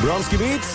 Bronski Beats.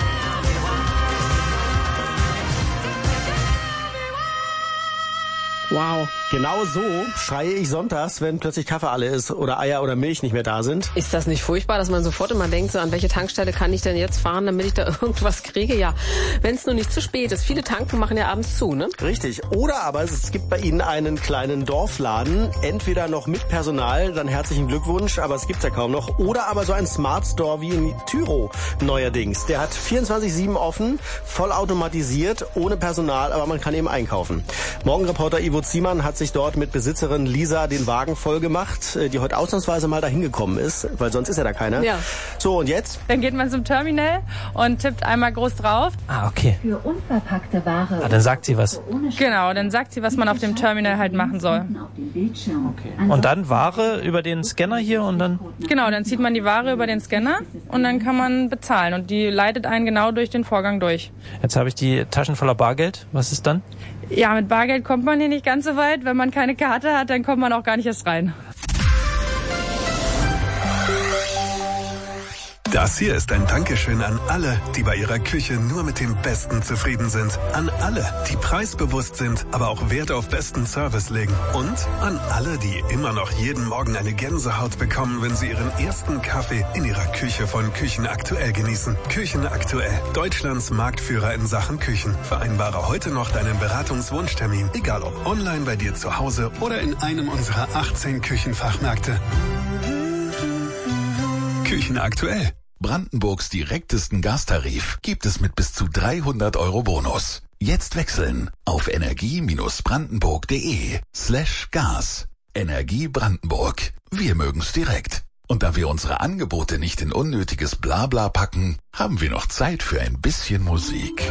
Wow. Genau so schreie ich sonntags, wenn plötzlich Kaffee alle ist oder Eier oder Milch nicht mehr da sind. Ist das nicht furchtbar, dass man sofort immer denkt, so an welche Tankstelle kann ich denn jetzt fahren, damit ich da irgendwas kriege? Ja, wenn es nur nicht zu spät ist. Viele Tanken machen ja abends zu, ne? Richtig. Oder aber es gibt bei Ihnen einen kleinen Dorfladen, entweder noch mit Personal, dann herzlichen Glückwunsch, aber es gibt's ja kaum noch. Oder aber so ein Smart Store wie in Tyro neuerdings. Der hat 24/7 offen, vollautomatisiert, ohne Personal, aber man kann eben einkaufen. Morgenreporter Ivo Ziemann hat sich dort mit Besitzerin Lisa den Wagen voll gemacht, die heute ausnahmsweise mal dahin gekommen ist, weil sonst ist ja da keiner. Ja. So, und jetzt? Dann geht man zum Terminal und tippt einmal groß drauf. Ah, okay. Für unverpackte Ware. Ah, dann sagt sie was. Genau, dann sagt sie, was man auf dem Terminal halt machen soll. Okay. Und dann Ware über den Scanner hier und dann? Genau, dann zieht man die Ware über den Scanner und dann kann man bezahlen. Und die leitet einen genau durch den Vorgang durch. Jetzt habe ich die Taschen voller Bargeld. Was ist dann? Ja, mit Bargeld kommt man hier nicht ganz so weit. Wenn man keine Karte hat, dann kommt man auch gar nicht erst rein. Das hier ist ein Dankeschön an alle, die bei ihrer Küche nur mit dem Besten zufrieden sind. An alle, die preisbewusst sind, aber auch Wert auf besten Service legen. Und an alle, die immer noch jeden Morgen eine Gänsehaut bekommen, wenn sie ihren ersten Kaffee in ihrer Küche von Küchen Aktuell genießen. Küchen Aktuell, Deutschlands Marktführer in Sachen Küchen. Vereinbare heute noch deinen Beratungswunschtermin, egal ob online bei dir zu Hause oder in einem unserer 18 Küchenfachmärkte. Küchen Aktuell. Brandenburgs direktesten Gastarif gibt es mit bis zu 300 € Bonus. Jetzt wechseln auf energie-brandenburg.de/gas. Energie Brandenburg. Wir mögen's direkt. Und da wir unsere Angebote nicht in unnötiges Blabla packen, haben wir noch Zeit für ein bisschen Musik.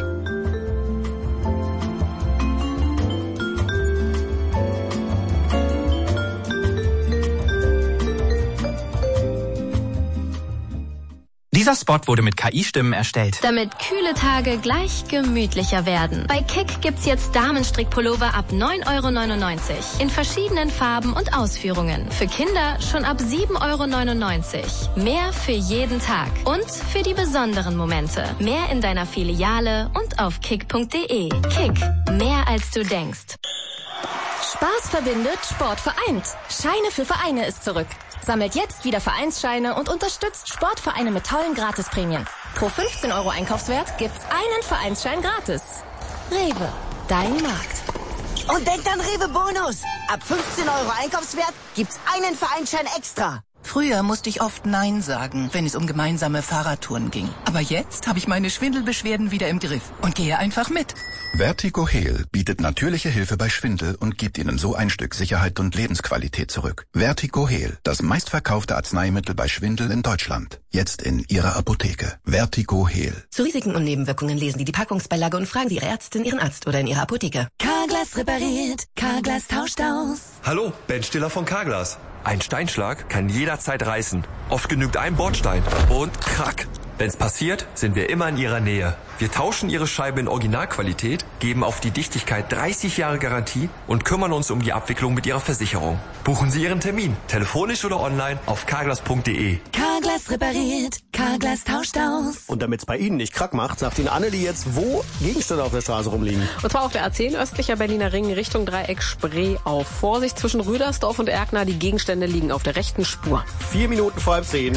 Dieser Spot wurde mit KI-Stimmen erstellt. Damit kühle Tage gleich gemütlicher werden. Bei Kick gibt's jetzt Damenstrickpullover ab 9,99 € in verschiedenen Farben und Ausführungen. Für Kinder schon ab 7,99 €. Mehr für jeden Tag und für die besonderen Momente. Mehr in deiner Filiale und auf kick.de. Kick, mehr als du denkst. Spaß verbindet, Sport vereint. Scheine für Vereine ist zurück. Sammelt jetzt wieder Vereinsscheine und unterstützt Sportvereine mit tollen Gratisprämien. Pro 15 € Einkaufswert gibt's einen Vereinsschein gratis. Rewe, dein Markt. Und denkt an Rewe Bonus. Ab 15 € Einkaufswert gibt's einen Vereinsschein extra. Früher musste ich oft Nein sagen, wenn es um gemeinsame Fahrradtouren ging. Aber jetzt habe ich meine Schwindelbeschwerden wieder im Griff und gehe einfach mit. Vertigo Heal bietet natürliche Hilfe bei Schwindel und gibt Ihnen so ein Stück Sicherheit und Lebensqualität zurück. Vertigo Heal, das meistverkaufte Arzneimittel bei Schwindel in Deutschland. Jetzt in Ihrer Apotheke. Vertigo Heal. Zu Risiken und Nebenwirkungen lesen Sie die Packungsbeilage und fragen Sie Ihre Ärztin, Ihren Arzt oder in Ihrer Apotheke. Carglass repariert, Carglass tauscht aus. Hallo, Ben Stiller von Carglass. Ein Steinschlag kann jederzeit reißen. Oft genügt ein Bordstein und krack. Wenn's passiert, sind wir immer in Ihrer Nähe. Wir tauschen Ihre Scheibe in Originalqualität, geben auf die Dichtigkeit 30 Jahre Garantie und kümmern uns um die Abwicklung mit Ihrer Versicherung. Buchen Sie Ihren Termin, telefonisch oder online auf carglass.de. Carglass repariert, Carglass tauscht aus. Und damit's bei Ihnen nicht krack macht, sagt Ihnen Annelie jetzt, wo Gegenstände auf der Straße rumliegen. Und zwar auf der A10 östlicher Berliner Ring Richtung Dreieck Spree auf. Vorsicht zwischen Rüdersdorf und Erkner, die Gegenstände liegen auf der rechten Spur. 4 Minuten vor 10.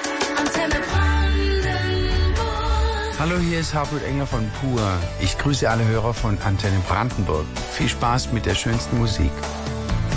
Hallo, hier ist Hartmut Enger von Pur. Ich grüße alle Hörer von Antenne Brandenburg. Viel Spaß mit der schönsten Musik.